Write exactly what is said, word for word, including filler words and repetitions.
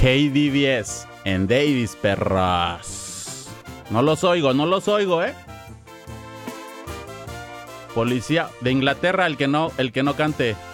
K D V S en Davis, perras. No los oigo, no los oigo, ¿eh? Policía de Inglaterra, el que no, el que no cante.